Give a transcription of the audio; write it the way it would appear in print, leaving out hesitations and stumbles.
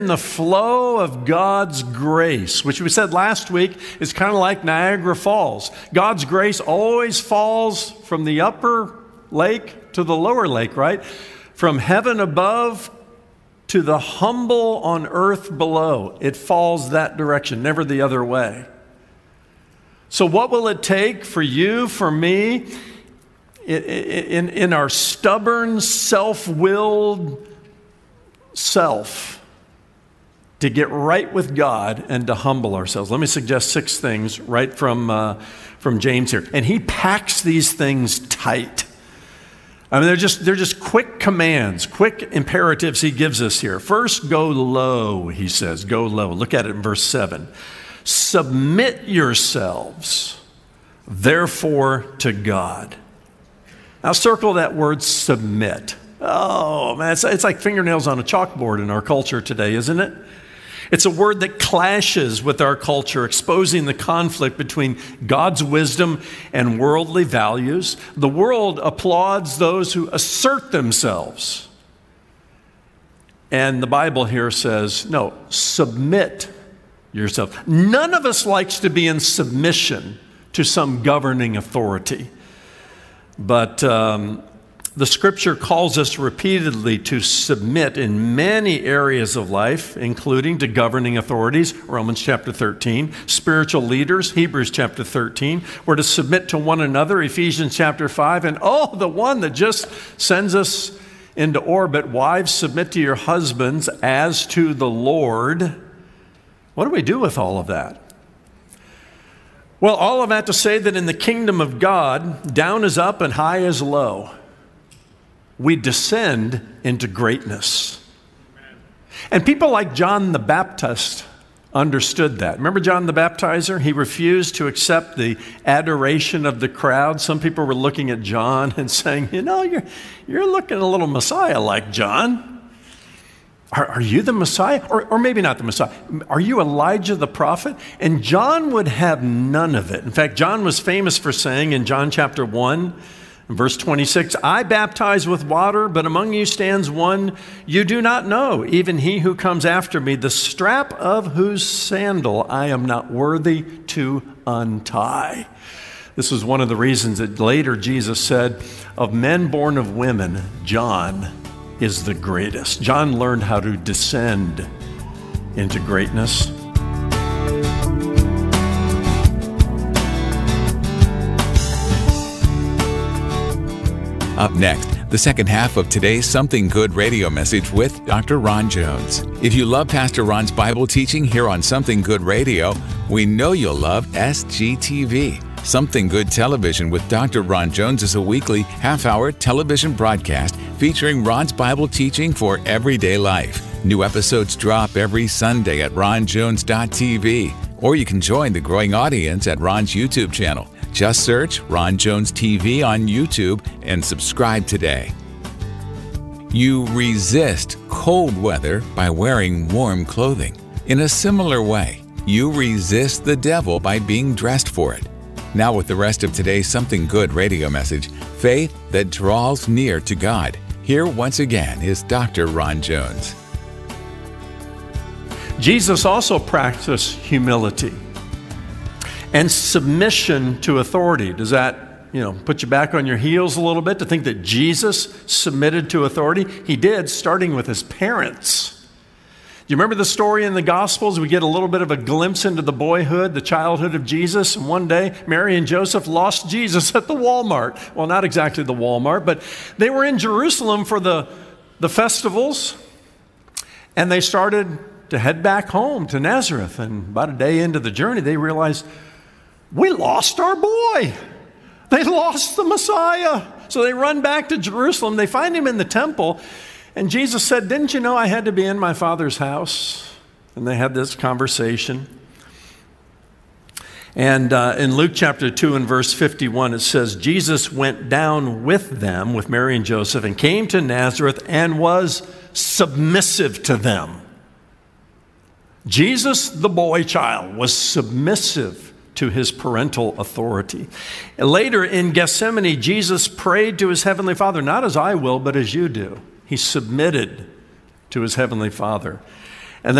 the flow of God's grace, which we said last week is kind of like Niagara Falls. God's grace always falls from the upper lake to the lower lake, right? From heaven above to the humble on earth below. It falls that direction, never the other way. So what will it take for you, for me, in our stubborn, self-willed self, to get right with God and to humble ourselves? Let me suggest 6 things right from James here. And he packs these things tight. I mean, they're just quick commands, quick imperatives he gives us here. First, go low, he says. Go low. Look at it in verse 7. Submit yourselves, therefore, to God. Now, circle that word submit. Oh, man, it's like fingernails on a chalkboard in our culture today, isn't it? It's a word that clashes with our culture, exposing the conflict between God's wisdom and worldly values. The world applauds those who assert themselves. And the Bible here says, no, submit yourself. None of us likes to be in submission to some governing authority. But the Scripture calls us repeatedly to submit in many areas of life, including to governing authorities, Romans chapter 13, spiritual leaders, Hebrews chapter 13. We're to submit to one another, Ephesians chapter 5, and the one that just sends us into orbit, wives, submit to your husbands as to the Lord. What do we do with all of that? Well, all of that to say that in the kingdom of God, down is up and high is low. We descend into greatness. And people like John the Baptist understood that. Remember John the Baptizer? He refused to accept the adoration of the crowd. Some people were looking at John and saying, you're looking a little Messiah-like, John. Are you the Messiah? Or maybe not the Messiah. Are you Elijah the prophet? And John would have none of it. In fact, John was famous for saying in John chapter 1, verse 26, I baptize with water, but among you stands one you do not know, even he who comes after me, the strap of whose sandal I am not worthy to untie. This was one of the reasons that later Jesus said, of men born of women, John is the greatest. John learned how to descend into greatness. Up next, the second half of today's Something Good radio message with Dr. Ron Jones. If you love Pastor Ron's Bible teaching here on Something Good Radio, we know you'll love SGTV. Something Good Television with Dr. Ron Jones is a weekly half-hour television broadcast featuring Ron's Bible teaching for everyday life. New episodes drop every Sunday at ronjones.tv, or you can join the growing audience at Ron's YouTube channel. Just search Ron Jones TV on YouTube and subscribe today. You resist cold weather by wearing warm clothing. In a similar way, you resist the devil by being dressed for it. Now with the rest of today's Something Good radio message, faith that draws near to God. Here once again is Dr. Ron Jones. Jesus also practiced humility and submission to authority. Does that, put you back on your heels a little bit to think that Jesus submitted to authority? He did, starting with his parents. Do you remember the story in the Gospels? We get a little bit of a glimpse into the boyhood, the childhood of Jesus. And one day, Mary and Joseph lost Jesus at the Walmart. Well, not exactly the Walmart, but they were in Jerusalem for the festivals. And they started to head back home to Nazareth. And about a day into the journey, they realized, we lost our boy. They lost the Messiah. So they run back to Jerusalem. They find him in the temple. And Jesus said, didn't you know I had to be in my Father's house? And they had this conversation. And in Luke chapter 2 and verse 51, it says, Jesus went down with them, with Mary and Joseph, and came to Nazareth and was submissive to them. Jesus, the boy child, was submissive to his parental authority. Later in Gethsemane, Jesus prayed to his heavenly Father, not as I will, but as you do. He submitted to his heavenly Father.